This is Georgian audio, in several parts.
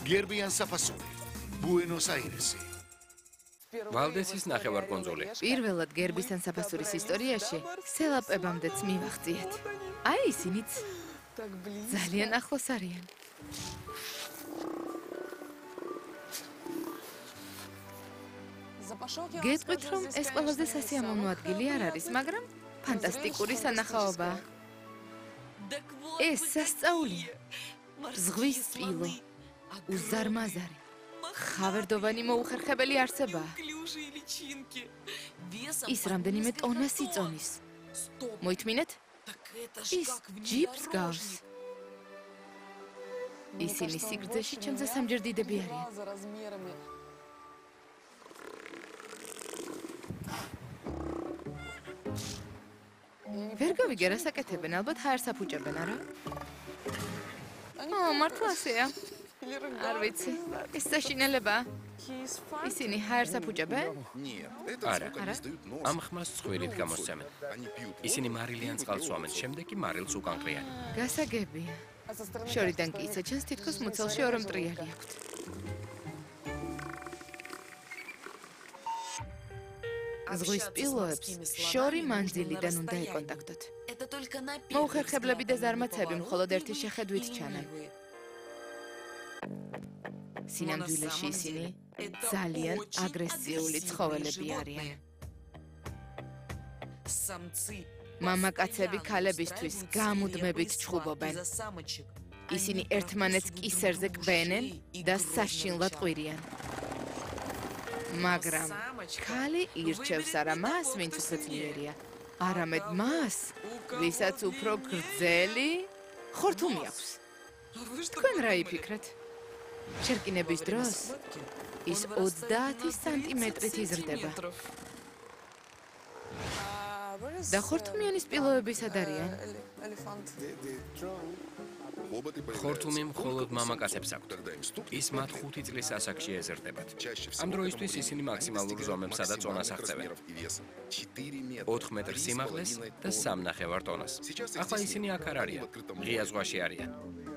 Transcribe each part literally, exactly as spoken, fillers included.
გერბიან საფასური, ბუენოს-აირესი. ვალდესის ნახევარკუნძული. პირველად გერბისთან საფასურის ისტორიაში სელაპებამდეც მივახციეთ. აი ისინიც ძალიან ახლოს არიან. გეტყვით, რომ ეს ყველაზე სასიამოვნო ადგილი არ არის, მაგრამ ფანტასტიკური სანახაობაა. ეს სასწაულია. ზღვის სპილო, უზარმაზარი, ხავერდოვანი მოუხერხებელი არსებაა. ის რამდენიმე ტონას იწონის. მოითმინეთ? ის ჯიპს გავს. ისინი სიგრძეში ჩემზე სამჯერ დიდები არიან. ვერ გავიგე რას აკეთებენ, ალბათ ჰაერს აფუჭებენ, არა? ო, მართლა ასეა. არ ვიცი. ეს საშინელებაა. ისინი ჰაერს აფუჭებენ? არა. ამ ხმას ცხვირით გამოსცემენ. ისინი მარილიან წყალს უამენ, შემდეგ კი მარილს უკან ყრიან. გასაგებია. შორიდან კი ისე ჩანს, თითქოს მუცელში ორი მტრიალი აქვთ. ზღვის სპილოებს შორი მანძილიდან უნდა ეკონტაქტოთ. მოუხერხებლები და ზარმაცები მხოლოდ ერთი შეხედვით ჩანან. სინამდვილეში ისინი ძალიან აგრესიული ცხოველები არიან. მამაკაცები ქალებისთვის გამუდმებით ჩხუბობენ. ისინი ერთმანეთს კისერზე კბენენ და საშინლად ყვირიან. მაგრამ ქალი ირჩევს არა მას, ვინც უფრო ძლიერია, არამედ მას, ვისაც უფრო გრძელი ხორთუმი აქვს. თქვენ რა იფიქრეთ? შერკინების დროს ის ოცდაათი სანტიმეტრით იზრდება. და ხორთუმიანი სპილოები სად არიან? ხორთუმი მხოლოდ მამაკაცებს აქვთ. ის მათ ხუთი წლის ასაკში ეზრდებათ. ამ დროისთვის ისინი მაქსიმალურ ზომებსა და წონას აღწევენ. ოთხ მეტრ სიმაღლეს და სამ ნახევარ ტონას. ახლა ისინი აქ არ არიან. ღია ზღვაში არიან.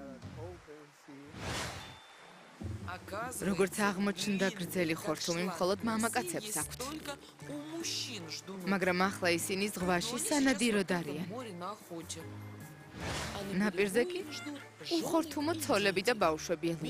როგორც აღმოჩნდა, გრძელი ხორთუმი მხოლოდ მამაკაცებს აქვთ. მაგრამ ახლა ისინი ზღვაში სანადიროდ არიან. ნაპირზე კი უხორთუმო ცოლები და ბავშვები.